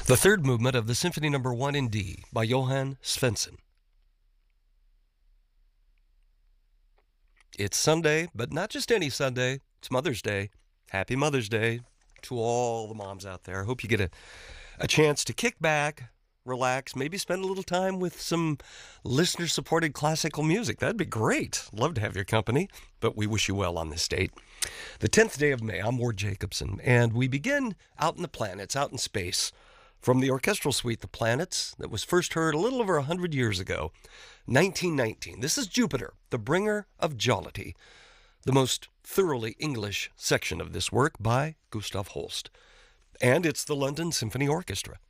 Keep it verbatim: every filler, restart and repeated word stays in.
The third movement of the Symphony Number One in D by Johann Svensson. It's Sunday, but not just any Sunday. It's Mother's Day. Happy Mother's Day to all the moms out there. I hope you get a, a chance to kick back, relax, maybe spend a little time with some listener-supported classical music. That'd be great. Love to have your company, but we wish you well on this date. The tenth day of May, I'm Ward Jacobson, and we begin out in the planets, out in space, from the orchestral suite, The Planets, that was first heard a little over one hundred years ago, nineteen nineteen. This is Jupiter, the bringer of jollity, the most thoroughly English section of this work by Gustav Holst. And it's the London Symphony Orchestra.